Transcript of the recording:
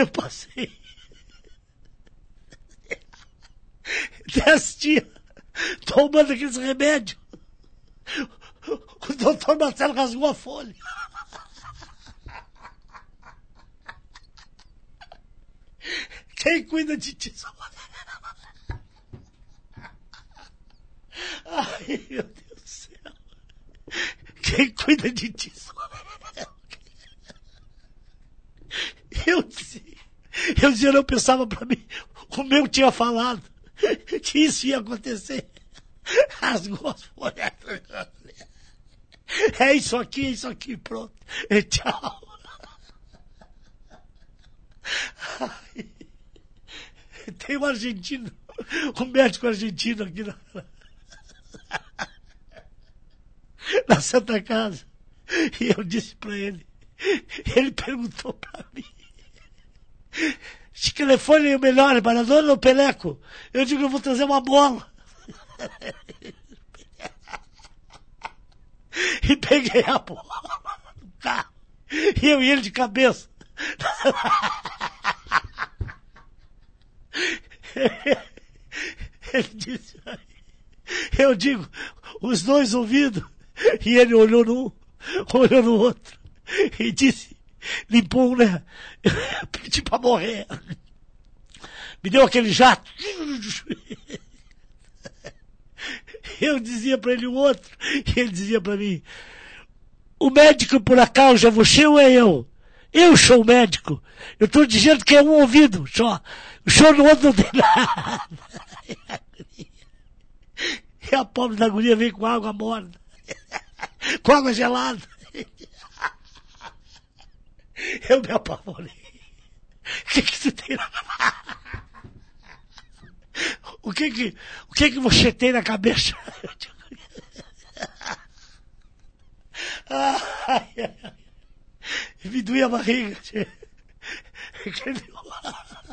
Eu passei 10 dias tomando aqueles remédios. O doutor Marcelo rasgou a folha. Quem cuida de tesoura? Ai, meu Deus do céu. Quem cuida de tesoura? Eu dizia, eu pensava pra mim, o meu tinha falado que isso ia acontecer. Rasgou as folhas. É isso aqui, pronto. E tchau. Ai, tem um argentino, um médico argentino aqui na Santa Casa. E eu disse pra ele, perguntou pra mim, que telefone é o melhor, Maradona ou Peleco? Eu digo, eu vou trazer uma bola. E peguei a bola no carro. E eu e ele de cabeça. Ele disse, eu digo, os dois ouvidos. E ele olhou num, olhou no outro. E disse, limpou, né? Eu pedi pra morrer. Me deu aquele jato. Eu dizia pra ele o outro, e ele dizia pra mim, o médico por acaso é você ou é eu? Eu sou o médico. Eu tô dizendo que é um ouvido só. O senhor no outro não tem nada. E a pobre da guria veio com água morna. Com água gelada. Eu me apavorei. O que você tem na... O que você tem na cabeça? Ai. Me doía a barriga.